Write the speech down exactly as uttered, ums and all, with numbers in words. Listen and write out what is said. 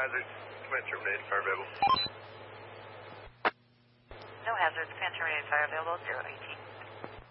hazards. Command terminated. Fire available. No hazards. Command terminated. Fire available. zero eighteen.